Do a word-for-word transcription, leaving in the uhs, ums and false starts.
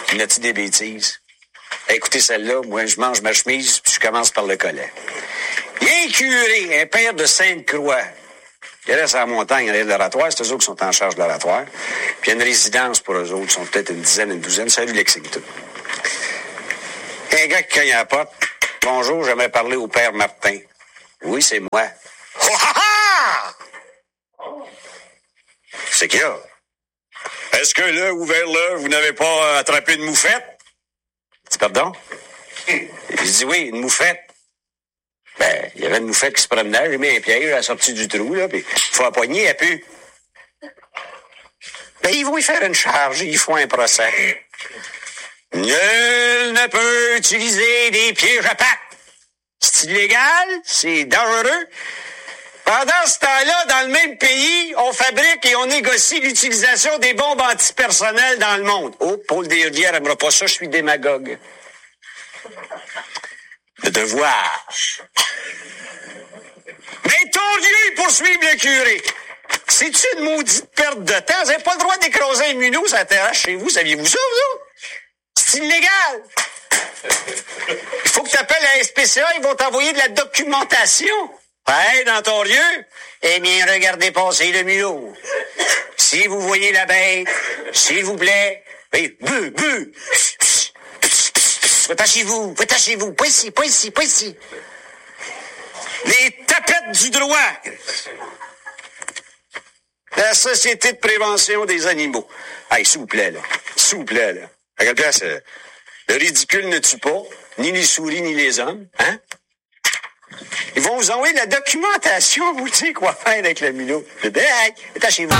Il a-t-il des bêtises? Écoutez celle-là, moi, je mange ma chemise, puis je commence par le collet. Il y a un curé, un père de Sainte-Croix. Il reste à la montagne, à l'oratoire. C'est eux autres qui sont en charge de l'oratoire. Puis il y a une résidence pour eux autres. Ils sont peut-être une dizaine, une douzaine. Salut Lexington. Il y a un gars qui cogne à la porte. Bonjour, j'aimerais parler au père Martin. Oui, c'est moi. Oh, ha, ha! C'est qu'il y a? Est-ce que là, ouvert là, vous n'avez pas attrapé une moufette? Dis pardon? Je dis oui, une moufette. Ben, il y avait une moufette qui se promenait, j'ai mis un piège à la sortie du trou, là, puis il faut la poigner, elle pue. Ben, ils vont y faire une charge, ils font un procès. Nul ne peut utiliser des pièges à pattes. C'est illégal, c'est dangereux. Pendant ce temps-là, dans le même pays, on fabrique et on négocie l'utilisation des bombes antipersonnelles dans le monde. Oh, Paul Desrivières n'aimera pas ça, je suis démagogue. Le devoir. Mais ton Dieu, il poursuit le curé. C'est-tu une maudite perte de temps? Vous n'avez pas le droit d'écraser un minot sur la terrasse chez vous, saviez-vous ça, vous autres? C'est illégal. Il faut que tu appelles la S P C A, ils vont t'envoyer de la documentation. Ouais, dans ton lieu, eh bien, regardez passer le mulot. Si vous voyez la bête, s'il vous plaît, oui, bu, bu. Attachez-vous, attachez-vous, pas ici, pas ici, pas ici. Les tapettes du droit. La Société de prévention des animaux. Hey, s'il vous plaît, là. S'il vous plaît, là. À quelle place, euh, le ridicule ne tue pas, ni les souris, ni les hommes, hein? Ils vont vous envoyer de la documentation, vous savez quoi faire avec le mulot. Hey, attachez-vous.